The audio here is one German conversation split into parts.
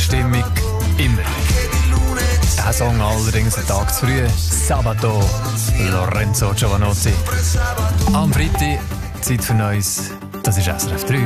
Stimmung immer. Der Song allerdings einen Tag zu früh. Sabato, Lorenzo Giovanotti. Am Freitag, Zeit für Neues. Das ist SRF 3.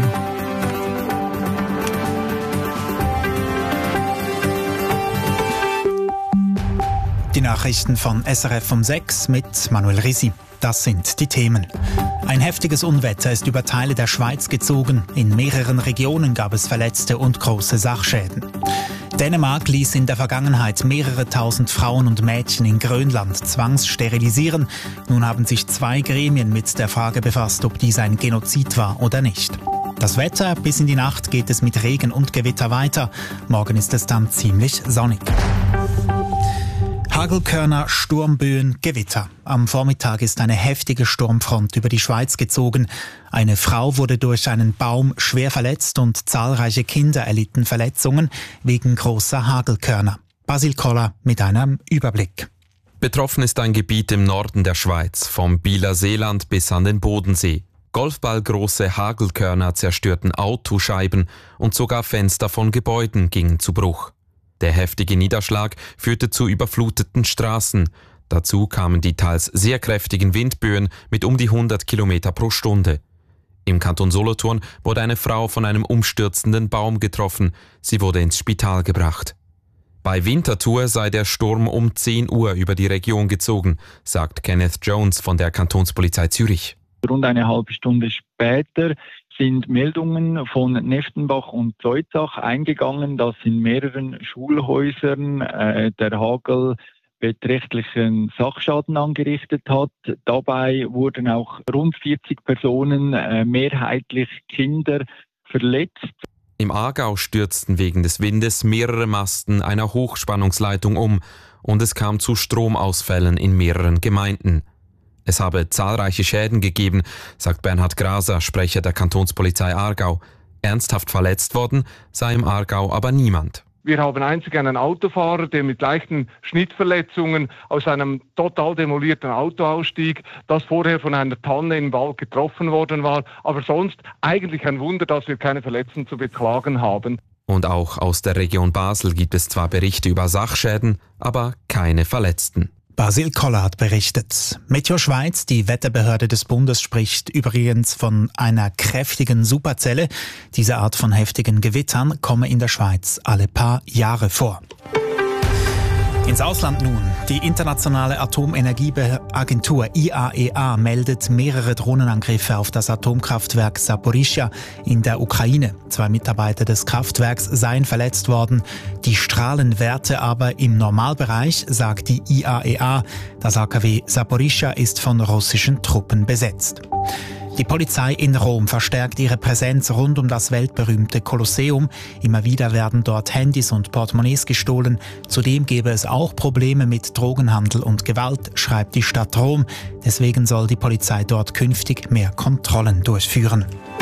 Die Nachrichten von SRF um 6 mit Manuel Risi. Das sind die Themen. Ein heftiges Unwetter ist über Teile der Schweiz gezogen. In mehreren Regionen gab es Verletzte und große Sachschäden. Dänemark ließ in der Vergangenheit mehrere tausend Frauen und Mädchen in Grönland zwangssterilisieren. Nun haben sich 2 Gremien mit der Frage befasst, ob dies ein Genozid war oder nicht. Das Wetter: bis in die Nacht geht es mit Regen und Gewitter weiter. Morgen ist es dann ziemlich sonnig. Hagelkörner, Sturmböen, Gewitter. Am Vormittag ist eine heftige Sturmfront über die Schweiz gezogen. Eine Frau wurde durch einen Baum schwer verletzt und zahlreiche Kinder erlitten Verletzungen wegen großer Hagelkörner. Basil Koller mit einem Überblick. Betroffen ist ein Gebiet im Norden der Schweiz, vom Bieler Seeland bis an den Bodensee. Golfballgroße Hagelkörner zerstörten Autoscheiben und sogar Fenster von Gebäuden gingen zu Bruch. Der heftige Niederschlag führte zu überfluteten Straßen. Dazu kamen die teils sehr kräftigen Windböen mit um die 100 Kilometer pro Stunde. Im Kanton Solothurn wurde eine Frau von einem umstürzenden Baum getroffen. Sie wurde ins Spital gebracht. Bei Winterthur sei der Sturm um 10 Uhr über die Region gezogen, sagt Kenneth Jones von der Kantonspolizei Zürich. Rund eine halbe Stunde später sind Meldungen von Neftenbach und Zeuzach eingegangen, dass in mehreren Schulhäusern der Hagel beträchtlichen Sachschaden angerichtet hat. Dabei wurden auch rund 40 Personen, mehrheitlich Kinder, verletzt. Im Aargau stürzten wegen des Windes mehrere Masten einer Hochspannungsleitung um und es kam zu Stromausfällen in mehreren Gemeinden. Es habe zahlreiche Schäden gegeben, sagt Bernhard Graser, Sprecher der Kantonspolizei Aargau. Ernsthaft verletzt worden sei im Aargau aber niemand. Wir haben einzig einen Autofahrer, der mit leichten Schnittverletzungen aus einem total demolierten Auto ausstieg, das vorher von einer Tanne im Wald getroffen worden war. Aber sonst eigentlich ein Wunder, dass wir keine Verletzten zu beklagen haben. Und auch aus der Region Basel gibt es zwar Berichte über Sachschäden, aber keine Verletzten. Basil Koller hat berichtet. Meteo Schweiz, die Wetterbehörde des Bundes, spricht übrigens von einer kräftigen Superzelle. Diese Art von heftigen Gewittern komme in der Schweiz alle paar Jahre vor. Ins Ausland nun. Die internationale Atomenergieagentur IAEA meldet mehrere Drohnenangriffe auf das Atomkraftwerk Saporischschja in der Ukraine. 2 Mitarbeiter des Kraftwerks seien verletzt worden. Die Strahlenwerte aber im Normalbereich, sagt die IAEA. Das AKW Saporischschja ist von russischen Truppen besetzt. Die Polizei in Rom verstärkt ihre Präsenz rund um das weltberühmte Kolosseum. Immer wieder werden dort Handys und Portemonnaies gestohlen. Zudem gäbe es auch Probleme mit Drogenhandel und Gewalt, schreibt die Stadt Rom. Deswegen soll die Polizei dort künftig mehr Kontrollen durchführen.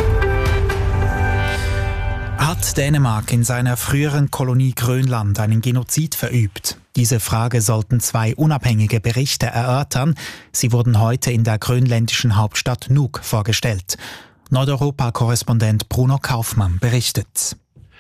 Hat Dänemark in seiner früheren Kolonie Grönland einen Genozid verübt? Diese Frage sollten 2 unabhängige Berichte erörtern. Sie wurden heute in der grönländischen Hauptstadt Nuuk vorgestellt. Nordeuropa-Korrespondent Bruno Kaufmann berichtet.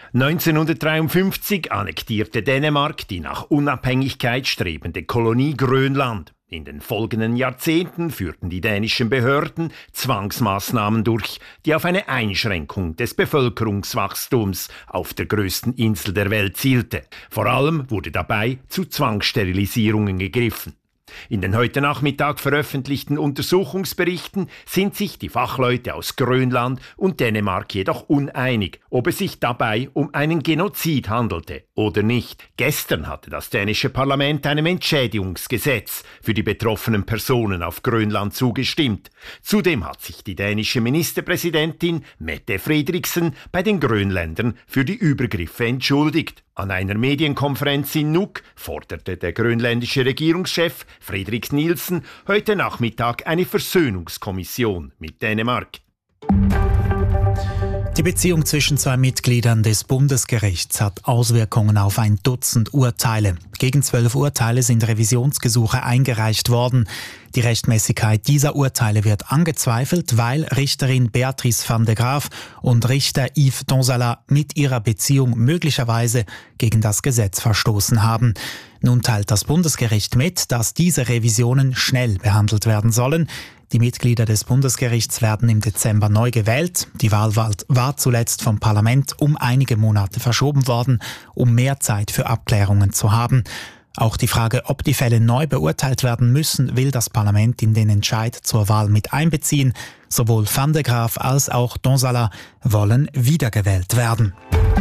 1953 annektierte Dänemark die nach Unabhängigkeit strebende Kolonie Grönland. In den folgenden Jahrzehnten führten die dänischen Behörden Zwangsmaßnahmen durch, die auf eine Einschränkung des Bevölkerungswachstums auf der größten Insel der Welt zielte. Vor allem wurde dabei zu Zwangssterilisierungen gegriffen. In den heute Nachmittag veröffentlichten Untersuchungsberichten sind sich die Fachleute aus Grönland und Dänemark jedoch uneinig, ob es sich dabei um einen Genozid handelte oder nicht. Gestern hatte das dänische Parlament einem Entschädigungsgesetz für die betroffenen Personen auf Grönland zugestimmt. Zudem hat sich die dänische Ministerpräsidentin Mette Frederiksen bei den Grönländern für die Übergriffe entschuldigt. An einer Medienkonferenz in Nuuk forderte der grönländische Regierungschef Fredrik Nielsen heute Nachmittag eine Versöhnungskommission mit Dänemark. Die Beziehung zwischen zwei Mitgliedern des Bundesgerichts hat Auswirkungen auf ein Dutzend Urteile. Gegen 12 Urteile sind Revisionsgesuche eingereicht worden. Die Rechtmäßigkeit dieser Urteile wird angezweifelt, weil Richterin Beatrice van de Graaf und Richter Yves Donsala mit ihrer Beziehung möglicherweise gegen das Gesetz verstoßen haben. Nun teilt das Bundesgericht mit, dass diese Revisionen schnell behandelt werden sollen. Die Mitglieder des Bundesgerichts werden im Dezember neu gewählt. Die Wahl war zuletzt vom Parlament um einige Monate verschoben worden, um mehr Zeit für Abklärungen zu haben. Auch die Frage, ob die Fälle neu beurteilt werden müssen, will das Parlament in den Entscheid zur Wahl mit einbeziehen. Sowohl Van de Graaf als auch Donsala wollen wiedergewählt werden.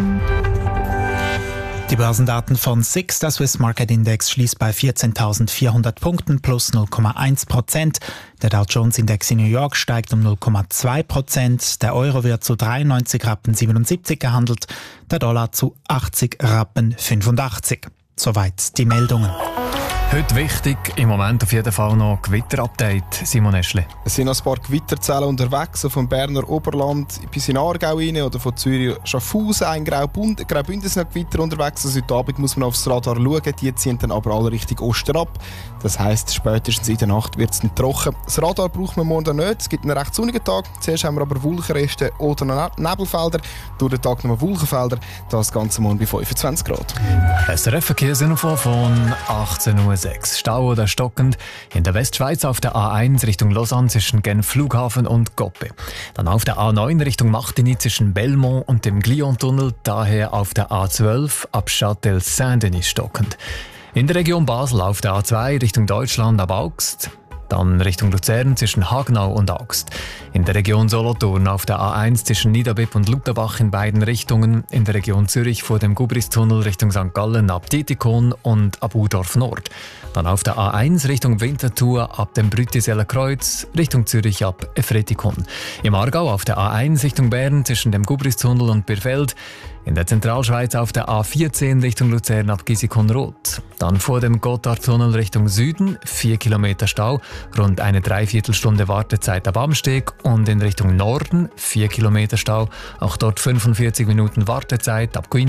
Die Börsendaten von SIX, der Swiss Market Index, schließt bei 14.400 Punkten plus 0,1%. Der Dow Jones Index in New York steigt um 0,2%. Der Euro wird zu 93,77 Rappen gehandelt, der Dollar zu 80,85 Rappen. Soweit die Meldungen. Heute wichtig, im Moment auf jeden Fall noch Gewitter-Update. Simon Eschli. Es sind noch ein paar Gewitterzellen unterwegs, vom Berner Oberland bis in Aargau rein oder von Zürich Schaffhausen, ein Graubünden sind noch Gewitter unterwegs. Also heute Abend muss man aufs Radar schauen, die ziehen dann aber alle Richtung Osten ab. Das heisst, spätestens in der Nacht wird es nicht trocken. Das Radar braucht man morgen nicht, es gibt einen recht sonnigen Tag. Zuerst haben wir aber Wolkenreste oder noch Nebelfelder, durch den Tag noch Wolkenfelder, das Ganze morgen bei 25 Grad. SRF-Verkehrsinfo von 18:06 Uhr. Stau oder stockend in der Westschweiz auf der A1 Richtung Lausanne zwischen Genf Flughafen und Goppe. Dann auf der A9 Richtung Martigny zwischen Belmont und dem Glion-Tunnel, daher auf der A12 ab Châtel-Saint-Denis stockend. In der Region Basel auf der A2 Richtung Deutschland ab Augst. Dann Richtung Luzern zwischen Hagenau und Augst. In der Region Solothurn auf der A1 zwischen Niederbipp und Lutherbach in beiden Richtungen. In der Region Zürich vor dem Gubristunnel Richtung St. Gallen ab Titikon und ab Udorf Nord. Dann auf der A1 Richtung Winterthur ab dem Brütiseler Kreuz Richtung Zürich ab Efretikon. Im Aargau auf der A1 Richtung Bern zwischen dem Gubristunnel und Birfeld. In der Zentralschweiz auf der A14 Richtung Luzern ab Gisikon-Roth. Dann vor dem Gotthardtunnel Richtung Süden 4 Kilometer Stau, rund eine Dreiviertelstunde Wartezeit ab Amsteg und in Richtung Norden 4 Kilometer Stau, auch dort 45 Minuten Wartezeit ab Queen.